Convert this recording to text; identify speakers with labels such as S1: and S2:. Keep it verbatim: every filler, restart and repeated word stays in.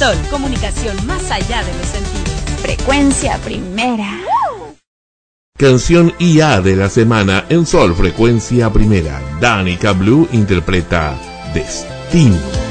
S1: Sol, comunicación más allá de los sentidos.
S2: Frecuencia Primera.
S3: Canción I A de la semana en Sol Frecuencia Primera. Danica Blue interpreta Destino.